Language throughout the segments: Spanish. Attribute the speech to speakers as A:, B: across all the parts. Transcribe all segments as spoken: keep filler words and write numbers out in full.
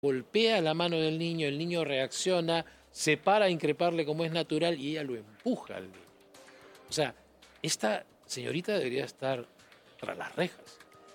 A: golpea la mano del niño, el niño reacciona, se para a increparle como es natural y ella lo empuja al niño. O sea, esta señorita debería estar tras las rejas.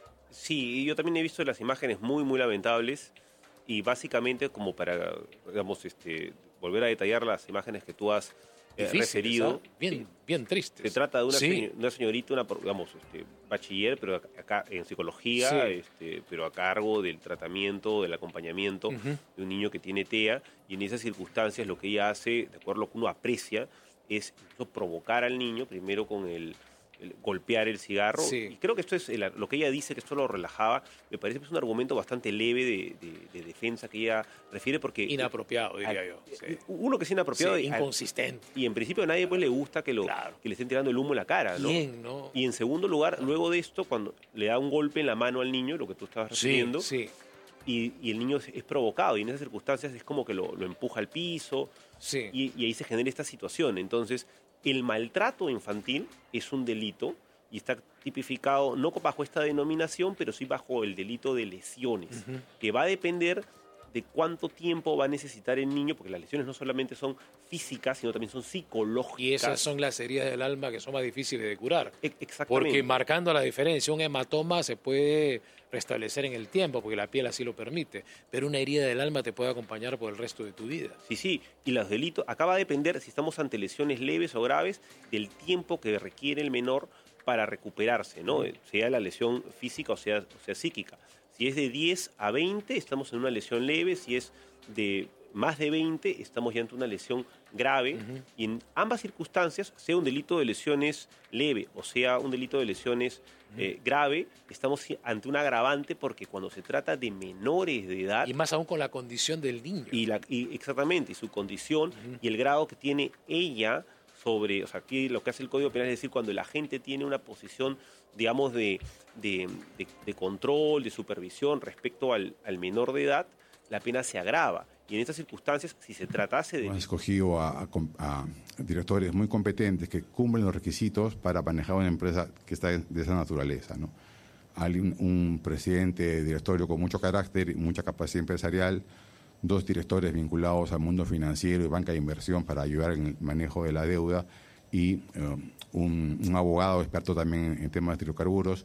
B: Sí, yo también he visto las imágenes muy, muy lamentables y básicamente como para, digamos, este, volver a detallar las imágenes que tú has eh,
A: Difícil,
B: referido.
A: Bien,
B: sí.
A: bien triste.
B: Se trata de una,
A: sí.
B: señor, una señorita, una, digamos, este, bachiller, pero acá en psicología, sí. este, pero a cargo del tratamiento, del acompañamiento uh-huh. de un niño que tiene T E A, y en esas circunstancias lo que ella hace, de acuerdo a lo que uno aprecia, es provocar al niño, primero con el, el golpear el cigarro, sí. y creo que esto es el, lo que ella dice, que esto lo relajaba, me parece que es un argumento bastante leve de, de, de defensa que ella refiere, porque...
A: Inapropiado, diría
B: al,
A: yo. Sí.
B: Uno que es inapropiado.
A: Sí,
B: y,
A: inconsistente.
B: Y en principio a nadie pues le gusta que, lo, claro. que le estén tirando el humo en la cara, ¿no?
A: Bien, ¿no?
B: Y en segundo lugar, luego de esto, cuando le da un golpe en la mano al niño, lo que tú estabas refiriendo,
A: sí, sí.
B: Y, y el niño es, es provocado, y en esas circunstancias es como que lo, lo empuja al piso,
A: sí.
B: y, y ahí se genera esta situación. Entonces, el maltrato infantil es un delito y está tipificado no bajo esta denominación, pero sí bajo el delito de lesiones, uh-huh. que va a depender de cuánto tiempo va a necesitar el niño, porque las lesiones no solamente son físicas, sino también son psicológicas.
A: Y esas son las heridas del alma que son más difíciles de curar.
B: E- exactamente.
A: Porque marcando la diferencia, un hematoma se puede restablecer en el tiempo, porque la piel así lo permite, pero una herida del alma te puede acompañar por el resto de tu vida.
B: Sí, sí, y los delitos, acá va a depender si estamos ante lesiones leves o graves, del tiempo que requiere el menor para recuperarse, ¿no? Sea la lesión física o sea, o sea psíquica. Si es de diez a veinte, estamos en una lesión leve. Si es de más de veinte, estamos ya ante una lesión grave. Uh-huh. Y en ambas circunstancias, sea un delito de lesiones leve o sea un delito de lesiones uh-huh. eh, grave, estamos ante un agravante, porque cuando se trata de menores de edad...
A: Y más aún con la condición del niño.
B: Y, la, y exactamente, y su condición uh-huh. y el grado que tiene ella... sobre, o sea, aquí lo que hace el Código Penal es decir, cuando la gente tiene una posición, digamos, de, de, de, de control, de supervisión respecto al, al menor de edad, la pena se agrava. Y en estas circunstancias, si se tratase de...
C: Hemos escogido a, a, a directores muy competentes que cumplen los requisitos para manejar una empresa que está de esa naturaleza, ¿no? Hay un, un presidente de directorio con mucho carácter y mucha capacidad empresarial, dos directores vinculados al mundo financiero y banca de inversión para ayudar en el manejo de la deuda y uh, un, un abogado experto también en, en temas de hidrocarburos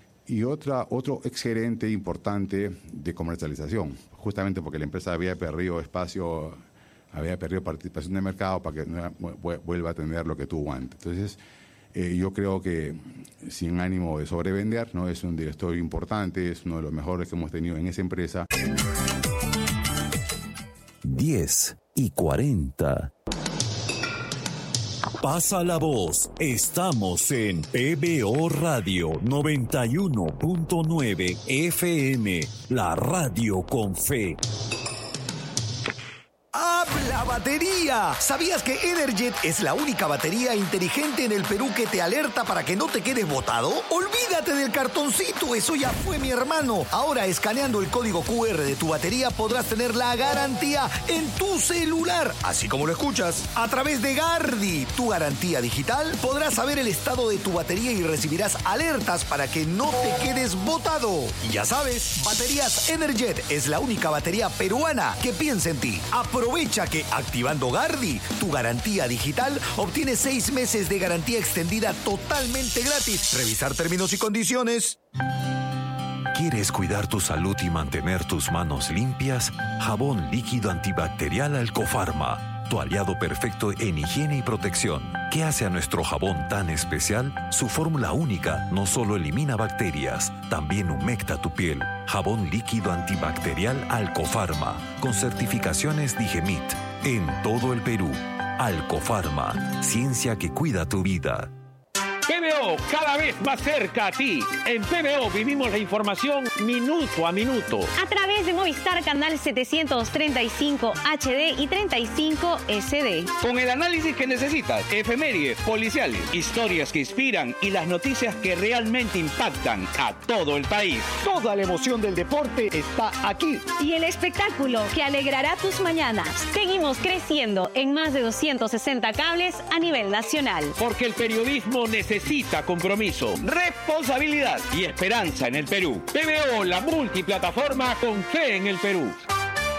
C: y otra, otro exgerente importante de comercialización, justamente porque la empresa había perdido espacio, había perdido participación de mercado para que no vuelva a tener lo que tuvo antes. Entonces, eh, yo creo que sin ánimo de sobrevender, ¿no? Es un director importante, es uno de los mejores que hemos tenido en esa empresa.
D: diez y cuarenta. Pasa la voz. Estamos en P B O Radio noventa y uno punto nueve F M, la radio con fe.
E: ¡Habla batería! ¿Sabías que Energet es la única batería inteligente en el Perú que te alerta para que no te quedes botado? ¡Olvídate del cartoncito! ¡Eso ya fue, mi hermano! Ahora, escaneando el código Q R de tu batería, podrás tener la garantía en tu celular, así como lo escuchas. A través de Gardi, tu garantía digital, podrás saber el estado de tu batería y recibirás alertas para que no te quedes botado. Y ya sabes, Baterías Energet es la única batería peruana que piensa en ti. Aprovecha que activando Gardi, tu garantía digital, obtienes seis meses de garantía extendida totalmente gratis. Revisar términos y condiciones.
D: ¿Quieres cuidar tu salud y mantener tus manos limpias? Jabón líquido antibacterial Alcofarma, tu aliado perfecto en higiene y protección. ¿Qué hace a nuestro jabón tan especial? Su fórmula única no solo elimina bacterias, también humecta tu piel. Jabón líquido antibacterial Alcofarma, con certificaciones Digemit, en todo el Perú. Alcofarma, ciencia que cuida tu vida.
F: P B O, cada vez más cerca a ti. En P B O vivimos la información minuto a minuto.
G: A través de Movistar Canal setecientos treinta y cinco H D y treinta y cinco S D.
F: Con el análisis que necesitas, efemérides, policiales, historias que inspiran y las noticias que realmente impactan a todo el país. Toda la emoción del deporte está aquí.
G: Y el espectáculo que alegrará tus mañanas. Seguimos creciendo en más de doscientos sesenta cables a nivel nacional.
F: Porque el periodismo necesita Necesita compromiso, responsabilidad y esperanza en el Perú. P B O, la multiplataforma con fe en el Perú.